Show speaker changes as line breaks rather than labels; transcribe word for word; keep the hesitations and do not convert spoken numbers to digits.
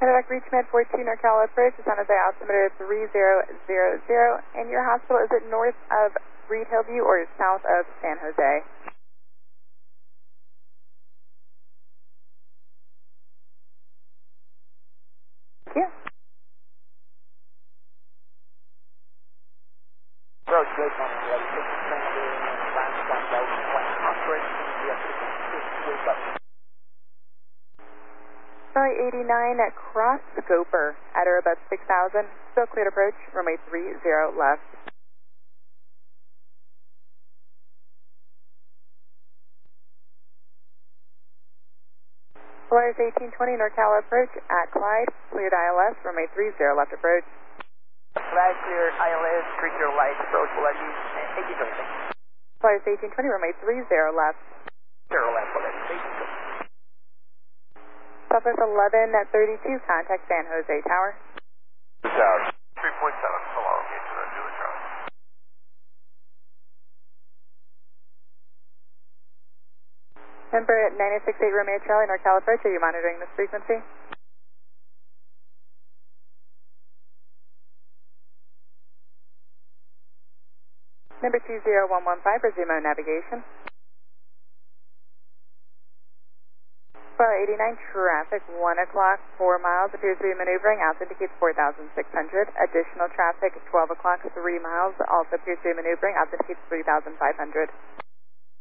Medevac Reach Med fourteen NorCal approach to San Jose altimeter three zero zero zero, and your hospital, is it north of Reed Hillview or south of San Jose? Thank you.
Road, good morning, ready, six, transit, last one, Belgium, West, operation, we have to wake up.
Charlie eighty-nine at Cross Scoper at or above six thousand, still cleared approach, runway three zero left. Polaris eighteen twenty NorCal approach at Clyde, cleared I L S, runway three zero left approach.
Clyde, clear, I L S, three zero light, approach, Polaris, eighteen twenty.
Polaris eighteen twenty, runway three zero left.
zero left, Polaris, eighteen twenty.
Southwest eleven at thirty-two, contact San Jose Tower.
Tower, three point seven, hello, engage to the new address.
Number nine six eight Romeo Charlie, NorCal approach, are you monitoring this frequency? Number two zero one one five, resume navigation. Bar eighty-nine, traffic, one o'clock, four miles, appears to be maneuvering, also indicates four thousand six hundred. Additional traffic, twelve o'clock, three miles, also appears to be maneuvering, also indicates three thousand five hundred.